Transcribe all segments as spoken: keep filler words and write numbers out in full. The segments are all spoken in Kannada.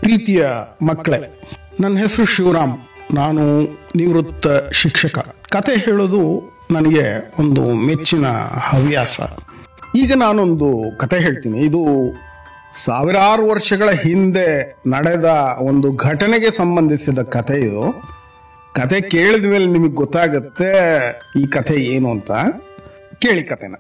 ಪ್ರೀತಿಯ ಮಕ್ಕಳೇ, ನನ್ನ ಹೆಸರು ಶಿವರಾಮ್. ನಾನು ನಿವೃತ್ತ ಶಿಕ್ಷಕ. ಕತೆ ಹೇಳೋದು ನನಗೆ ಒಂದು ಮೆಚ್ಚಿನ ಹವ್ಯಾಸ. ಈಗ ನಾನೊಂದು ಕತೆ ಹೇಳ್ತೀನಿ. ಇದು ಸಾವಿರಾರು ವರ್ಷಗಳ ಹಿಂದೆ ನಡೆದ ಒಂದು ಘಟನೆಗೆ ಸಂಬಂಧಿಸಿದ ಕತೆ. ಇದು ಕತೆ ಕೇಳಿದ ಮೇಲೆ ನಿಮಗೆ ಗೊತ್ತಾಗುತ್ತೆ ಈ ಕತೆ ಏನು ಅಂತ. ಕೇಳಿ ಕತೆನ.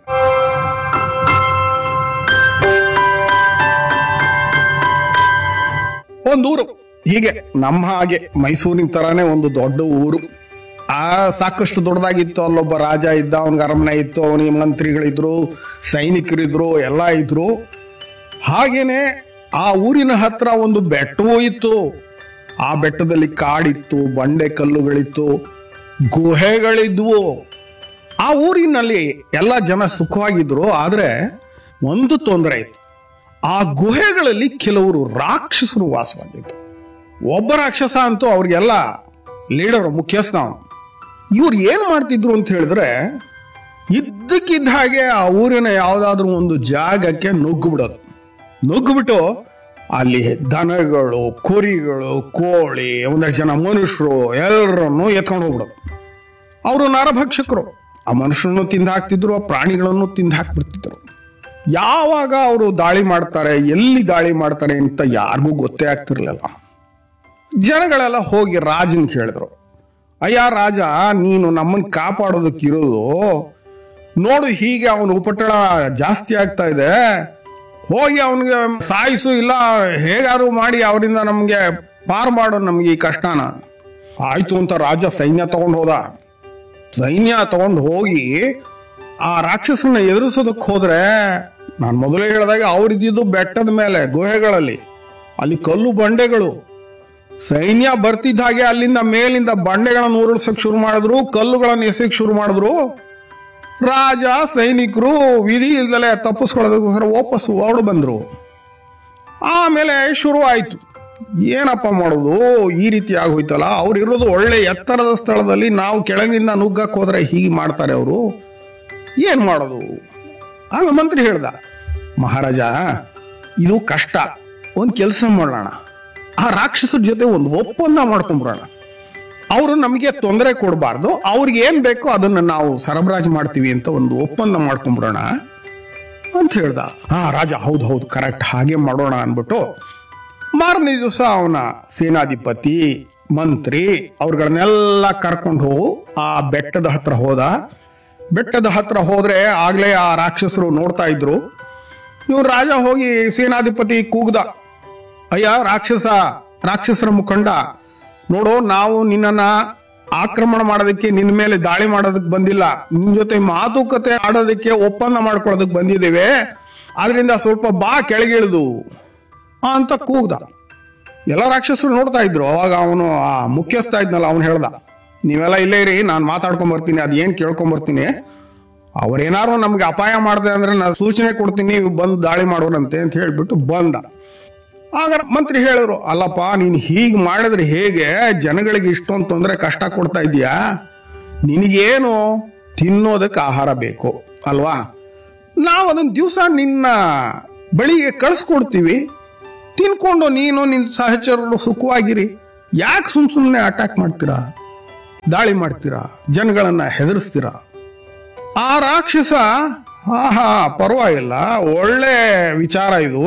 ಒಂದು ಊರು, ಹೀಗೆ ನಮ್ಮ ಹಾಗೆ ಮೈಸೂರಿನ ತರಾನೇ ಒಂದು ದೊಡ್ಡ ಊರು. ಆ ಸಾಕಷ್ಟು ದೊಡ್ಡದಾಗಿತ್ತು. ಅಲ್ಲೊಬ್ಬ ರಾಜ ಇದ್ದ, ಅವನಿಗೆ ಅರಮನೆ ಇತ್ತು, ಅವನಿಗೆ ಮಂತ್ರಿಗಳಿದ್ರು, ಸೈನಿಕರಿದ್ರು, ಎಲ್ಲ ಇದ್ರು. ಹಾಗೇನೆ ಆ ಊರಿನ ಹತ್ರ ಒಂದು ಬೆಟ್ಟವೂ ಇತ್ತು. ಆ ಬೆಟ್ಟದಲ್ಲಿ ಕಾಡಿತ್ತು, ಬಂಡೆ ಕಲ್ಲುಗಳಿತ್ತು, ಗುಹೆಗಳಿದ್ವು. ಆ ಊರಿನಲ್ಲಿ ಎಲ್ಲ ಜನ ಸುಖವಾಗಿದ್ರು. ಆದ್ರೆ ಒಂದು ತೊಂದರೆ ಇತ್ತು. ಆ ಗುಹೆಗಳಲ್ಲಿ ಕೆಲವರು ರಾಕ್ಷಸರು ವಾಸವಾಗಿದ್ರು. ಒಬ್ಬ ರಾಕ್ಷಸ ಅಂತೂ ಅವ್ರಿಗೆಲ್ಲ ಲೀಡರ್, ಮುಖ್ಯಸ್ಥ. ಇವ್ರು ಏನ್ ಮಾಡ್ತಿದ್ರು ಅಂತ ಹೇಳಿದ್ರೆ, ಇದ್ದಕ್ಕಿದ್ದ ಹಾಗೆ ಆ ಊರಿನ ಯಾವ್ದಾದ್ರು ಒಂದು ಜಾಗಕ್ಕೆ ನುಗ್ಗು ಬಿಡೋದು. ನುಗ್ಗುಬಿಟ್ಟು ಅಲ್ಲಿ ದನಗಳು, ಕುರಿಗಳು, ಕೋಳಿ, ಒಂದಷ್ಟು ಜನ ಮನುಷ್ಯರು ಎಲ್ಲರನ್ನು ಎತ್ಕೊಂಡು ಹೋಗ್ಬಿಡೋದು. ಅವರು ನರಭಕ್ಷಕರು. ಆ ಮನುಷ್ಯರನ್ನು ತಿಂದು ಹಾಕ್ತಿದ್ರು, ಆ ಪ್ರಾಣಿಗಳನ್ನು ತಿಂದು ಹಾಕ್ಬಿಡ್ತಿದ್ರು. ಯಾವಾಗ ಅವರು ದಾಳಿ ಮಾಡ್ತಾರೆ, ಎಲ್ಲಿ ದಾಳಿ ಮಾಡ್ತಾರೆ ಅಂತ ಯಾರಿಗೂ ಗೊತ್ತೇ ಆಗ್ತಿರ್ಲಿಲ್ಲ. ಜನಗಳೆಲ್ಲ ಹೋಗಿ ರಾಜನ್ ಕೇಳಿದ್ರು, ಅಯ್ಯ ರಾಜ, ನೀನು ನಮ್ಮನ್ನು ಕಾಪಾಡೋದಕ್ಕಿರೋದು ನೋಡು, ಹೀಗೆ ಅವನ ಉಪಟಳ ಜಾಸ್ತಿ ಆಗ್ತಾ ಇದೆ, ಹೋಗಿ ಅವನಿಗೆ ಸಾಯಿಸು, ಇಲ್ಲ ಹೇಗಾರು ಮಾಡಿ ಅವರಿಂದ ನಮ್ಗೆ ಪಾರ್ ಮಾಡೋ ನಮ್ಗೆ ಈ ಕಷ್ಟನ. ಆಯ್ತು ಅಂತ ರಾಜ ಸೈನ್ಯ ತಗೊಂಡು ಹೋದ. ಸೈನ್ಯ ತಗೊಂಡು ಹೋಗಿ ಆ ರಾಕ್ಷಸನ ಎದುರಿಸೋದಕ್ಕೆ ಹೋದ್ರೆ, ನಾನು ಮೊದಲೇ ಹೇಳಿದಾಗ ಅವರಿದ್ದು ಬೆಟ್ಟದ ಮೇಲೆ ಗುಹೆಗಳಲ್ಲಿ, ಅಲ್ಲಿ ಕಲ್ಲು ಬಂಡೆಗಳು. ಸೈನ್ಯ ಬರ್ತಿದ್ದ ಹಾಗೆ ಅಲ್ಲಿಂದ ಮೇಲಿಂದ ಬಂಡೆಗಳನ್ನು ಉರುಳಿಸಕ್ ಶುರು ಮಾಡಿದ್ರು, ಕಲ್ಲುಗಳನ್ನು ಎಸೆಯಕ್ ಶುರು ಮಾಡಿದ್ರು. ರಾಜ ಸೈನಿಕರು ವಿಧಿ ಇಲ್ದಲೆ ತಪ್ಪಿಸ್ಕೊಳ್ಳೋದಕ್ಕೋಸ್ಕರ ವಾಪಸ್ಸು ಹೊರಡು ಬಂದ್ರು. ಆಮೇಲೆ ಶುರು ಆಯ್ತು, ಏನಪ್ಪ ಮಾಡೋದು, ಈ ರೀತಿ ಆಗೋಯ್ತಲ್ಲ. ಅವ್ರು ಇರೋದು ಒಳ್ಳೆ ಎತ್ತರದ ಸ್ಥಳದಲ್ಲಿ, ನಾವು ಕೆಳಗಿಂದ ನುಗ್ಗಕ್ ಹೋದ್ರೆ ಹೀಗೆ ಮಾಡ್ತಾರೆ ಅವರು, ಏನ್ ಮಾಡೋದು? ಆಗ ಮಂತ್ರಿ ಹೇಳ್ದ, ಮಹಾರಾಜ ಇದು ಕಷ್ಟ, ಒಂದ್ ಕೆಲಸ ಮಾಡೋಣ, ಆ ರಾಕ್ಷಸರ ಜೊತೆ ಒಂದು ಒಪ್ಪಂದ ಮಾಡ್ಕೊಂಡ್ಬಿಡೋಣ. ಅವರು ನಮಗೆ ತೊಂದರೆ ಕೊಡಬಾರ್ದು, ಅವ್ರಿಗೆ ಏನ್ ಬೇಕೋ ಅದನ್ನ ನಾವು ಸರಬರಾಜು ಮಾಡ್ತೀವಿ ಅಂತ ಒಂದು ಒಪ್ಪಂದ ಮಾಡ್ಕೊಂಡ್ಬಿಡೋಣ ಅಂತ ಹೇಳ್ದ. ಹಾ ರಾಜ, ಹೌದು ಹೌದು ಕರೆಕ್ಟ್, ಹಾಗೆ ಮಾಡೋಣ ಅನ್ಬಿಟ್ಟು ಮಾರನೇ ದಿವಸ ಅವನ ಸೇನಾಧಿಪತಿ, ಮಂತ್ರಿ ಅವ್ರಗಳನ್ನೆಲ್ಲ ಕರ್ಕೊಂಡು ಹೋಗು ಆ ಬೆಟ್ಟದ ಹತ್ರ ಹೋದ. ಬೆಟ್ಟದ ಹತ್ರ ಹೋದ್ರೆ ಆಗ್ಲೇ ಆ ರಾಕ್ಷಸರು ನೋಡ್ತಾ ಇದ್ರು. ಇವ್ರು ರಾಜ ಹೋಗಿ ಸೇನಾಧಿಪತಿ ಕೂಗ್ದ, ಅಯ್ಯ ರಾಕ್ಷಸ, ರಾಕ್ಷಸರ ಮುಖಂಡ, ನೋಡು, ನಾವು ನಿನ್ನನ್ನ ಆಕ್ರಮಣ ಮಾಡೋದಕ್ಕೆ, ನಿನ್ನ ಮೇಲೆ ದಾಳಿ ಮಾಡೋದಕ್ಕೆ ಬಂದಿಲ್ಲ, ನಿನ್ ಜೊತೆ ಮಾತುಕತೆ ಆಡೋದಕ್ಕೆ, ಒಪ್ಪಂದ ಮಾಡ್ಕೊಳ್ಳೋದಕ್ಕೆ ಬಂದಿದ್ದೇವೆ, ಆದ್ರಿಂದ ಸ್ವಲ್ಪ ಬಾ ಕೆಳಗಿಳಿದು ಅಂತ ಕೂಗ್ದ. ಎಲ್ಲ ರಾಕ್ಷಸರು ನೋಡ್ತಾ ಇದ್ರು. ಅವಾಗ ಅವನು ಆ ಮುಖ್ಯಸ್ಥ ಇದ್ನಲ್ಲ, ಅವನು ಹೇಳ್ದ, ನೀವೆಲ್ಲ ಇಲ್ಲೇ ಇರಿ, ನಾನು ಮಾತಾಡ್ಕೊಂಡ್ ಬರ್ತೀನಿ, ಅದೇನ್ ಕೇಳ್ಕೊಂಡ್ ಬರ್ತೀನಿ, ಅವ್ರೇನಾರು ನಮ್ಗೆ ಅಪಾಯ ಮಾಡಿದೆ ಅಂದ್ರೆ ನಾನು ಸೂಚನೆ ಕೊಡ್ತೀನಿ, ಬಂದು ದಾಳಿ ಮಾಡೋರಂತೆ ಅಂತ ಹೇಳ್ಬಿಟ್ಟು ಬಂದ. ಆಗ ಮಂತ್ರಿ ಹೇಳಿದ್ರು, ಅಲ್ಲಪ್ಪ ನೀನ್ ಹೀಗ್ ಮಾಡಿದ್ರೆ ಹೇಗೆ, ಜನಗಳಿಗೆ ಇಷ್ಟೊಂದು ತೊಂದರೆ ಕಷ್ಟ ಕೊಡ್ತಾ ಇದೀಯಾ, ನಿನಗೇನು ತಿನ್ನೋದಕ್ಕೆ ಆಹಾರ ಬೇಕು ಅಲ್ವಾ, ನಾವು ಅದನ್ನ ದಿವಸ ನಿನ್ನ ಬಳಿಗೆ ಕಳಿಸ್ಕೊಡ್ತೀವಿ, ತಿನ್ಕೊಂಡು ನೀನು ನಿನ್ನ ಸಹಚರರು ಸುಖವಾಗಿರಿ, ಯಾಕೆ ಸುಮ್ ಸುಮ್ಮನೆ ಅಟ್ಯಾಕ್ ಮಾಡ್ತೀರಾ, ದಾಳಿ ಮಾಡ್ತೀರಾ, ಜನಗಳನ್ನ ಹೆದರ್ಸ್ತೀರಾ? ಆ ರಾಕ್ಷಸ, ಹಾ ಹಾ ಪರವಾಗಿಲ್ಲ, ಒಳ್ಳೆ ವಿಚಾರ ಇದು,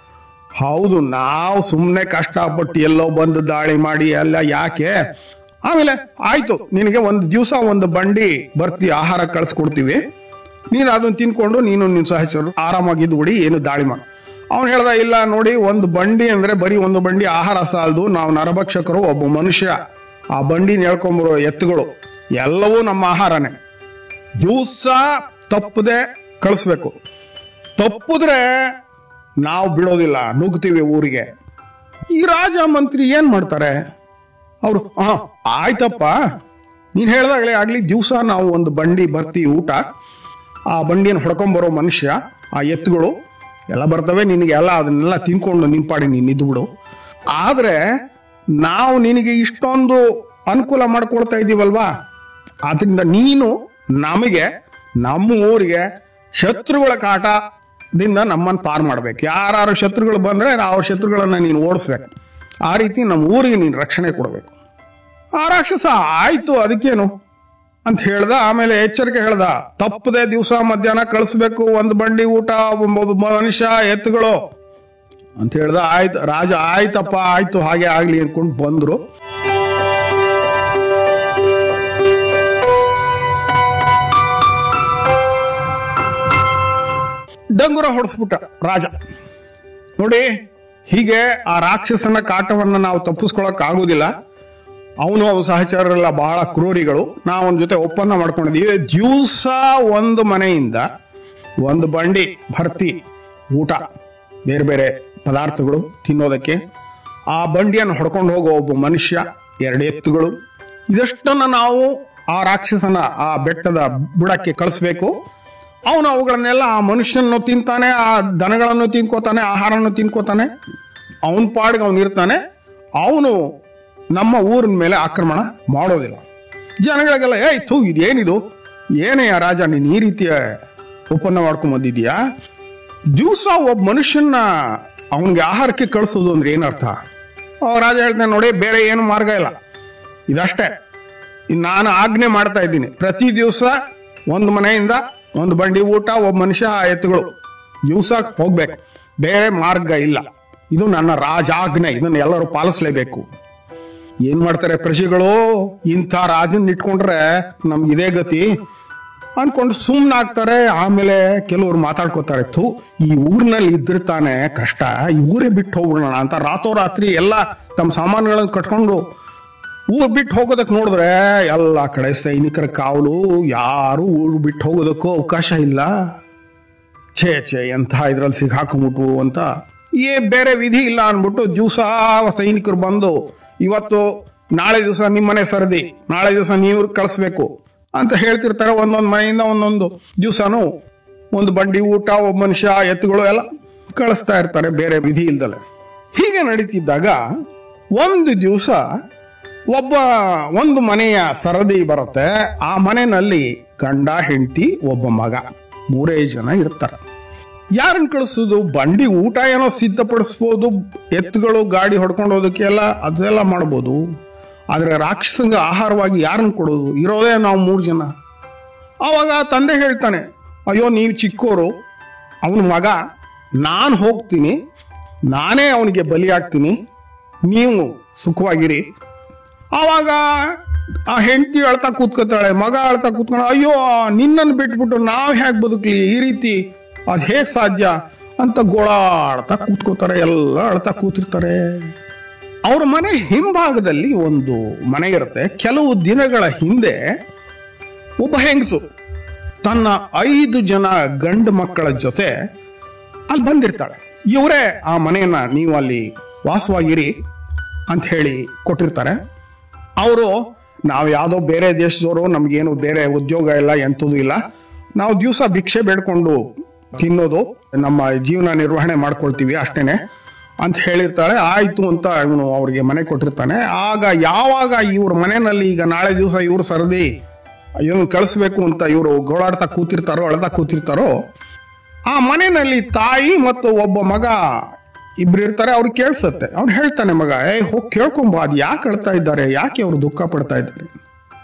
ಹೌದು, ನಾವು ಸುಮ್ಮನೆ ಕಷ್ಟಪಟ್ಟು ಎಲ್ಲೋ ಬಂದು ದಾಳಿ ಮಾಡಿ ಎಲ್ಲ ಯಾಕೆ, ಆಮೇಲೆ ಆಯ್ತು, ನಿನಗೆ ಒಂದು ದಿವಸ ಒಂದು ಬಂಡಿ ಬರ್ತಿ ಆಹಾರ ಕಳ್ಸ್ಕೊಡ್ತೀವಿ, ನೀನು ಅದನ್ನ ತಿನ್ಕೊಂಡು ನೀನು ನಿನ್ನ ಸಹಚರರು ಆರಾಮಾಗಿದ್ದು ಬಿಡಿ, ಏನು ದಾಳಿ ಮಾಡ. ಅವನು ಹೇಳ್ದ, ಇಲ್ಲ ನೋಡಿ, ಒಂದು ಬಂಡಿ ಅಂದ್ರೆ ಬರೀ ಒಂದು ಬಂಡಿ ಆಹಾರ ಸಾಲದು, ನಾವು ನರಭಕ್ಷಕರು, ಒಬ್ಬ ಮನುಷ್ಯ, ಆ ಬಂಡಿನ ಹೇಳ್ಕೊಂಬರೋ ಎತ್ತುಗಳು ಎಲ್ಲವೂ ನಮ್ಮ ಆಹಾರನೇ, ದಿವಸ ತಪ್ಪದೆ ಕಳಿಸ್ಬೇಕು, ತಪ್ಪಿದ್ರೆ ನಾವು ಬಿಡೋದಿಲ್ಲ, ನುಗ್ತೀವಿ ಊರಿಗೆ. ಈ ರಾಜ ಮಂತ್ರಿ ಏನ್ ಮಾಡ್ತಾರೆ, ಅವರು ಹಾ ಆಯ್ತಪ್ಪ, ನೀನ್ ಹೇಳ್ದಾಗಲೇ ಆಗ್ಲಿ, ದಿವಸ ನಾವು ಒಂದು ಬಂಡಿ ಬರ್ತೀವಿ ಊಟ, ಆ ಬಂಡಿಯನ್ನು ಹೊಡ್ಕೊಂಬರೋ ಮನುಷ್ಯ, ಆ ಎತ್ತುಗಳು ಎಲ್ಲ ಬರ್ತವೆ, ನಿನಗೆ ಎಲ್ಲ ಅದನ್ನೆಲ್ಲ ತಿನ್ಕೊಂಡು ನಿನ್ಪಾಡಿ ನೀನು ಇದ್ದು ಬಿಡು. ಆದ್ರೆ ನಾವು ನಿನಗೆ ಇಷ್ಟೊಂದು ಅನುಕೂಲ ಮಾಡ್ಕೊಳ್ತಾ ಇದ್ದೀವಲ್ವಾ, ಆದ್ರಿಂದ ನೀನು ನಮಗೆ, ನಮ್ಮ ಊರಿಗೆ ಶತ್ರುಗಳ ಕಾಟದಿಂದ ನಮ್ಮನ್ನು ಪಾರ್ ಮಾಡ್ಬೇಕು. ಯಾರು ಶತ್ರುಗಳು ಬಂದ್ರೆ ಅವ್ರ ಶತ್ರುಗಳನ್ನ ನೀನು ಓಡಿಸ್ಬೇಕು. ಆ ರೀತಿ ನಮ್ಮ ಊರಿಗೆ ನೀನು ರಕ್ಷಣೆ ಕೊಡಬೇಕು. ಆ ರಾಕ್ಷಸ ಆಯ್ತು ಅದಕ್ಕೇನು ಅಂತ ಹೇಳ್ದ. ಆಮೇಲೆ ಎಚ್ಚರಿಕೆ ಹೇಳ್ದ, ತಪ್ಪದೆ ದಿವಸ ಮಧ್ಯಾಹ್ನ ಕಳಿಸ್ಬೇಕು ಒಂದು ಬಂಡಿ ಊಟ, ಒಬ್ಬ ಮನುಷ್ಯ, ಎತ್ತುಗಳು ಅಂತ ಹೇಳ್ದ. ಆಯ್ತು ರಾಜ, ಆಯ್ತಪ್ಪ ಆಯ್ತು ಹಾಗೆ ಆಗ್ಲಿ ಅನ್ಕೊಂಡು ಬಂದ್ರು. ಡಂಗುರ ಹೊಡೆಸ್ಬಿಟ್ಟ ರಾಜ. ನೋಡಿ, ಹೀಗೆ ಆ ರಾಕ್ಷಸನ ಕಾಟವನ್ನ ನಾವು ತಪ್ಪಿಸ್ಕೊಳಕ್ ಆಗುದಿಲ್ಲ. ಅವನು ಅವು ಸಹಚರರೆಲ್ಲ ಬಹಳ ಕ್ರೂರಿಗಳು. ನಾವು ಅವನ ಜೊತೆ ಒಪ್ಪಂದ ಮಾಡ್ಕೊಂಡಿದ್ದೀವಿ, ದಿವಸ ಒಂದು ಮನೆಯಿಂದ ಒಂದು ಬಂಡಿ ಭರ್ತಿ ಊಟ, ಬೇರೆ ಬೇರೆ ಪದಾರ್ಥಗಳು ತಿನ್ನೋದಕ್ಕೆ. ಆ ಬಂಡಿಯನ್ನು ಹೊಡ್ಕೊಂಡು ಹೋಗೋ ಒಬ್ಬ ಮನುಷ್ಯ, ಎರಡು ಎತ್ತುಗಳು, ಇದಷ್ಟನ್ನ ನಾವು ಆ ರಾಕ್ಷಸನ ಆ ಬೆಟ್ಟದ ಬುಡಕ್ಕೆ ಕಳಿಸ್ಬೇಕು. ಅವನು ಅವುಗಳನ್ನೆಲ್ಲ ಆ ಮನುಷ್ಯನನ್ನು ತಿಂತಾನೆ, ಆ ದನಗಳನ್ನು ತಿನ್ಕೋತಾನೆ, ಆಹಾರವನ್ನು ತಿನ್ಕೋತಾನೆ, ಅವನ ಪಾಡಿಗೆ ಅವನು ಇರ್ತಾನೆ. ಅವನು ನಮ್ಮ ಊರಿನ ಮೇಲೆ ಆಕ್ರಮಣ ಮಾಡೋದಿಲ್ಲ. ಜನಗಳಿಗೆಲ್ಲ ಏಯ್ ಥೂ ಇದೇನಿದು, ಏನೇ ರಾಜ ನೀನು ಈ ರೀತಿಯ ಒಪ್ಪಂದ ಮಾಡ್ಕೊಂಡ್ ಬಂದಿದ್ಯಾ? ದಿವಸ ಒಬ್ಬ ಮನುಷ್ಯನ ಅವನಿಗೆ ಆಹಾರಕ್ಕೆ ಕಳಿಸೋದು ಅಂದ್ರೆ ಏನರ್ಥ? ರಾಜ ಹೇಳ್ತಾನೆ, ನೋಡಿ ಬೇರೆ ಏನು ಮಾರ್ಗ ಇಲ್ಲ, ಇದಷ್ಟೇ. ನಾನು ಆಜ್ಞೆ ಮಾಡ್ತಾ ಇದ್ದೀನಿ, ಪ್ರತಿ ದಿವಸ ಒಂದು ಮನೆಯಿಂದ ಒಂದು ಬಂಡಿ ಊಟ, ಒಬ್ಬ ಮನುಷ್ಯ, ಎತ್ತುಗಳು ದಿವಸ ಹೋಗ್ಬೇಕು, ಬೇರೆ ಮಾರ್ಗ ಇಲ್ಲ. ಇದು ನನ್ನ ರಾಜಾಜ್ಞೆ, ಇದನ್ನ ಎಲ್ಲರೂ ಪಾಲಿಸ್ಲೇಬೇಕು. ಏನ್ ಮಾಡ್ತಾರೆ ಪ್ರಜೆಗಳು, ಇಂಥ ರಾಜನ್ ಇಟ್ಕೊಂಡ್ರೆ ನಮ್ಗೆ ಇದೇ ಗತಿ ಅನ್ಕೊಂಡು ಸುಮ್ನಾಗ್ತಾರೆ. ಆಮೇಲೆ ಕೆಲವರು ಮಾತಾಡ್ಕೋತಾರೆ, ಥೂ ಈ ಊರಿನಲ್ಲಿ ಇದ್ರೆ ತಾನೆ ಕಷ್ಟ, ಈ ಊರೇ ಬಿಟ್ಟು ಹೋಗ್ಬಿಡೋಣ ಅಂತ ರಾತ್ರೋರಾತ್ರಿ ಎಲ್ಲ ತಮ್ಮ ಸಾಮಾನುಗಳನ್ನು ಕಟ್ಕೊಂಡು ಊರ್ ಬಿಟ್ಟು ಹೋಗೋದಕ್ಕೆ ನೋಡಿದ್ರೆ ಎಲ್ಲ ಕಡೆ ಸೈನಿಕರ ಕಾವಲು, ಯಾರು ಊರು ಬಿಟ್ಟು ಹೋಗೋದಕ್ಕೂ ಅವಕಾಶ ಇಲ್ಲ. ಛೇ ಛೇ ಎಂಥ ಇದ್ರಲ್ಲಿ ಸಿಗಾಕೊಂಬಿಟ್ವು ಅಂತ ಏ ಬೇರೆ ವಿಧಿ ಇಲ್ಲ ಅನ್ಬಿಟ್ಟು ದಿವಸ ಸೈನಿಕರು ಬಂದು, ಇವತ್ತು ನಾಳೆ ದಿವಸ ನಿಮ್ಮನೆ ಸರದಿ, ನಾಳೆ ದಿವಸ ನೀವು ಕಳಿಸ್ಬೇಕು ಅಂತ ಹೇಳ್ತಿರ್ತಾರೆ. ಒಂದೊಂದು ಮನೆಯಿಂದ ಒಂದೊಂದು ದಿವಸನೂ ಒಂದು ಬಂಡಿ ಊಟ, ಒಬ್ಬ ಮನುಷ್ಯ, ಎತ್ತುಗಳು ಎಲ್ಲ ಕಳಿಸ್ತಾ ಇರ್ತಾರೆ ಬೇರೆ ವಿಧಿ ಇಲ್ದಲೆ. ಹೀಗೆ ನಡೀತಿದ್ದಾಗ ಒಂದು ದಿವಸ ಒಬ್ಬ ಒಂದು ಮನೆಯ ಸರದಿ ಬರುತ್ತೆ. ಆ ಮನೆಯಲ್ಲಿ ಗಂಡ, ಹೆಂಡತಿ, ಒಬ್ಬ ಮಗ, ಮೂರೇ ಜನ ಇರ್ತಾರೆ. ಯಾರನ್ನ ಕಳಿಸೋದು? ಬಂಡಿ ಊಟ ಏನೋ ಸಿದ್ಧಪಡಿಸ್ಬೋದು, ಎತ್ತುಗಳು ಗಾಡಿ ಹೊಡ್ಕೊಂಡು ಹೋದಕ್ಕೆ ಎಲ್ಲ ಅದೆಲ್ಲ ಮಾಡ್ಬೋದು. ಆದ್ರೆ ರಾಕ್ಷಸಂಗ ಆಹಾರವಾಗಿ ಯಾರನ್ನ ಕೊಡೋದು? ಇರೋದೇ ನಾವು ಮೂರು ಜನ. ಆವಾಗ ತಂದೆ ಹೇಳ್ತಾನೆ, ಅಯ್ಯೋ ನೀವು ಚಿಕ್ಕೋರು, ಅವನ ಮಗ, ನಾನು ಹೋಗ್ತೀನಿ, ನಾನೇ ಅವನಿಗೆ ಬಲಿಯಾಗ್ತೀನಿ, ನೀವು ಸುಖವಾಗಿರಿ. ಆವಾಗ ಆ ಹೆಂಡತಿ ಅಳ್ತಾ ಕೂತ್ಕೋತಾಳೆ, ಮಗ ಅಳ್ತಾ ಕೂತ್ಕೊಂಡು, ಅಯ್ಯೋ ನಿನ್ನನ್ನು ಬಿಟ್ಬಿಟ್ಟು ನಾವ್ ಹೇಗೆ ಬದುಕ್ಲಿ, ಈ ರೀತಿ ಅದ್ ಹೇಗ್ ಸಾಧ್ಯ ಅಂತ ಗೋಳಾಡ್ತಾ ಕೂತ್ಕೋತಾರೆ. ಎಲ್ಲ ಅಳ್ತಾ ಕೂತಿರ್ತಾರೆ. ಅವ್ರ ಮನೆ ಹಿಂಭಾಗದಲ್ಲಿ ಒಂದು ಮನೆ ಇರುತ್ತೆ. ಕೆಲವು ದಿನಗಳ ಹಿಂದೆ ಒಬ್ಬ ಹೆಂಗಸು ತನ್ನ ಐದು ಜನ ಗಂಡು ಮಕ್ಕಳ ಜೊತೆ ಅಲ್ಲಿ ಬಂದಿರ್ತಾಳೆ. ಇವರೇ ಆ ಮನೆಯನ್ನ ನೀವು ಅಲ್ಲಿ ವಾಸವಾಗಿರಿ ಅಂತ ಹೇಳಿ ಕೊಟ್ಟಿರ್ತಾರೆ. ಅವರು, ನಾವು ಯಾವುದೋ ಬೇರೆ ದೇಶದವರು, ನಮ್ಗೇನು ಬೇರೆ ಉದ್ಯೋಗ ಇಲ್ಲ, ಎಂಥದ್ದು ಇಲ್ಲ, ನಾವು ದಿವಸ ಭಿಕ್ಷೆ ಬೇಡ್ಕೊಂಡು ತಿನ್ನೋದು, ನಮ್ಮ ಜೀವನ ನಿರ್ವಹಣೆ ಮಾಡ್ಕೊಳ್ತೀವಿ ಅಷ್ಟೇನೆ ಅಂತ ಹೇಳಿರ್ತಾಳೆ. ಆಯ್ತು ಅಂತ ಇವನು ಅವ್ರಿಗೆ ಮನೆ ಕೊಟ್ಟಿರ್ತಾನೆ. ಆಗ ಯಾವಾಗ ಇವ್ರ ಮನೆಯಲ್ಲಿ ಈಗ ನಾಳೆ ದಿವಸ ಇವ್ರು ಸರದಿ ಇವನು ಕಳಿಸ್ಬೇಕು ಅಂತ ಇವರು ಗೋಳಾಡ್ತಾ ಕೂತಿರ್ತಾರೋ, ಅಳ್ತಾ ಕೂತಿರ್ತಾರೋ, ಆ ಮನೆಯಲ್ಲಿ ತಾಯಿ ಮತ್ತು ಒಬ್ಬ ಮಗ ಇಬ್ರು ಇರ್ತಾರೆ. ಅವ್ರಿಗೆ ಕೇಳಿಸುತ್ತೆ. ಅವ್ನು ಹೇಳ್ತಾನೆ, ಮಗ ಏ ಹೋಗಿ ಕೇಳ್ಕೊಂಬ, ಅದು ಯಾಕೆ ಅಳ್ತಾ ಇದ್ದಾರೆ, ಯಾಕೆ ಅವರು ದುಃಖ ಪಡ್ತಾ ಇದ್ದಾರೆ.